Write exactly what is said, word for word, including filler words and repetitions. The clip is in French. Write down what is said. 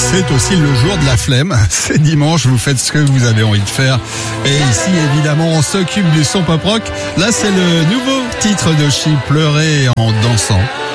C'est aussi le jour de la flemme. C'est dimanche, vous faites ce que vous avez envie de faire. Et ici, évidemment, on s'occupe du son pop rock. Là, c'est le nouveau titre de Chi, Pleurer en dansant.